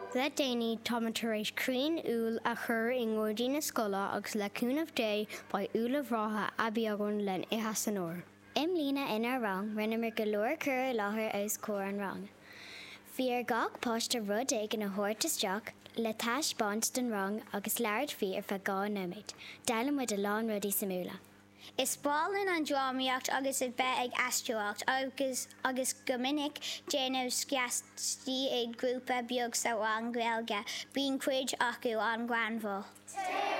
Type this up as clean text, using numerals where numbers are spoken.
Le déanaí táimid tar éis craoin úll a chur i ngordí na scoile agus le cúnamh dé ba úlla bhrátha a beagán len ithe san uair. Im lína inar rang rinne go leor cur láthair aus cór an rang. Bhí ar gach páiste rud ag na hórta isteach le táis bant den rang agus leard fí ar fe gá nóid, deile muid a lán rudí samúla. Is bálinn an drámaíocht agus is bheith ag astruacht agus go minic déanamh sceastí ag grúpa beag sa rang Gaeilge, bíonn cuid acu an granmhil.